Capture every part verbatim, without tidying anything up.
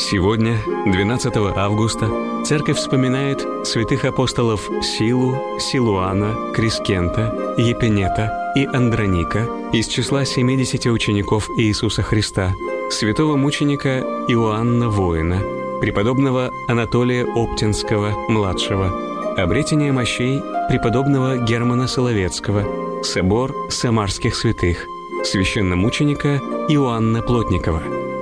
Сегодня, двенадцатого августа, Церковь вспоминает святых апостолов Силу, Силуана, Крискента, Епинета и Андроника из числа семидесяти учеников Иисуса Христа, святого мученика Иоанна Воина, преподобного Анатолия Оптинского-младшего, обретение мощей преподобного Германа Соловецкого, собор самарских святых, священномученика Иоанна Плотникова.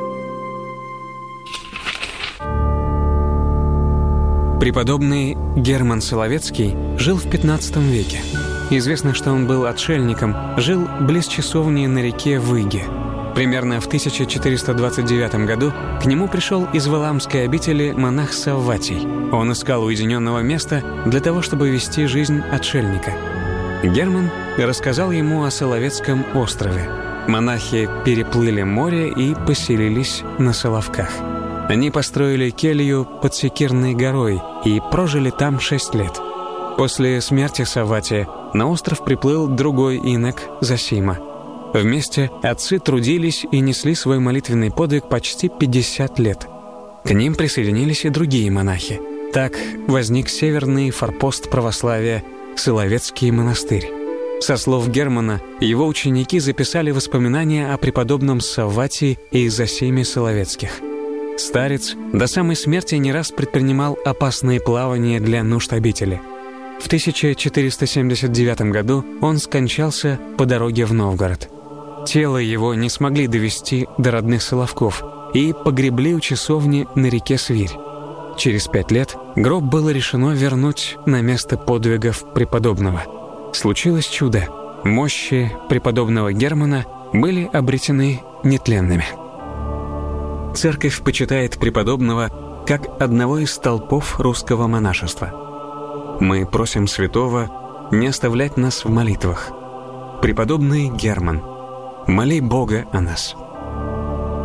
Преподобный Герман Соловецкий жил в пятнадцатом веке. Известно, что он был отшельником, жил близ часовни на реке Выге. Примерно в тысяча четыреста двадцать девятом году к нему пришел из Валамской обители монах Савватий. Он искал уединенного места для того, чтобы вести жизнь отшельника. Герман рассказал ему о Соловецком острове. Монахи переплыли море и поселились на Соловках. Они построили келью под Секирной горой и прожили там шесть лет. После смерти Савватия на остров приплыл другой инок Зосима. Вместе отцы трудились и несли свой молитвенный подвиг почти пятьдесят лет. К ним присоединились и другие монахи. Так возник северный форпост православия Соловецкий монастырь. Со слов Германа, его ученики записали воспоминания о преподобном Савватии и Зосиме Соловецких. Старец до самой смерти не раз предпринимал опасные плавания для нужд обители. В тысяча четыреста семьдесят девятом году он скончался по дороге в Новгород. Тело его не смогли довести до родных Соловков и погребли у часовни на реке Свирь. Через пять лет гроб было решено вернуть на место подвигов преподобного. Случилось чудо. Мощи преподобного Германа были обретены нетленными. Церковь почитает преподобного как одного из столпов русского монашества. Мы просим святого не оставлять нас в молитвах. Преподобный Герман, моли Бога о нас.